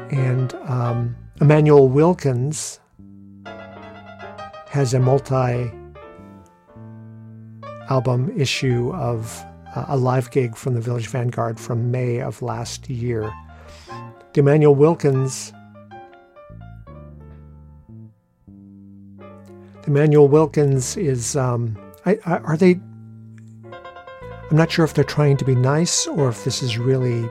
And Emmanuel Wilkins has a multi-album issue of a live gig from the Village Vanguard from May of last year. Emmanuel Wilkins is, are they, I'm not sure if they're trying to be nice or if this is really,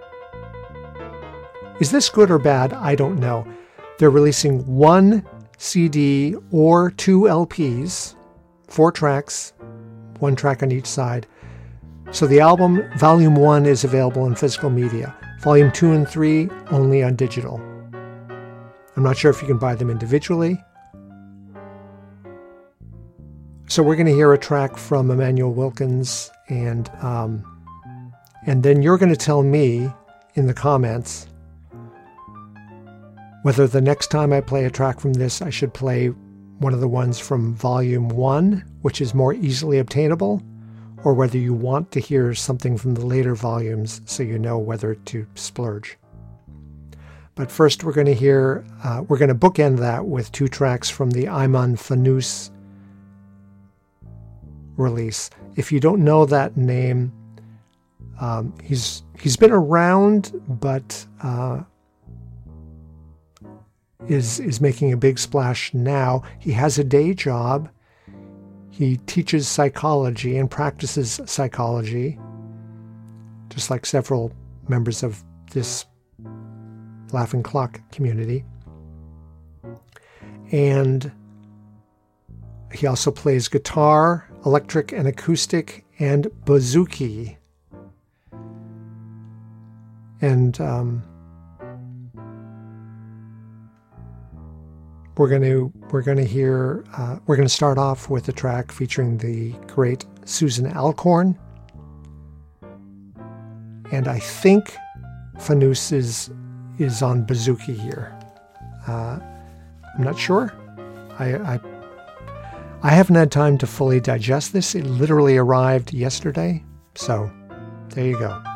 is this good or bad? I don't know. They're releasing one CD or two LPs, 4 tracks, 1 track on each side. So the album, Volume 1, is available in physical media. Volume 2 and 3, only on digital. I'm not sure if you can buy them individually. So we're going to hear a track from Emmanuel Wilkins, and then you're going to tell me in the comments whether the next time I play a track from this, I should play one of the ones from Volume 1, which is more easily obtainable, or whether you want to hear something from the later volumes so you know whether to splurge. But first we're going to bookend that with 2 tracks from the Ayman Fanous release. If you don't know that name, he's been around, but is making a big splash now. He has a day job. He teaches psychology and practices psychology, just like several members of this Laughing Clock community. And he also plays guitar, electric and acoustic, and bouzouki. And we're going to start off with a track featuring the great Susan Alcorn. And I think Fanous is on bouzouki here. I'm not sure. I haven't had time to fully digest this. It literally arrived yesterday. So there you go.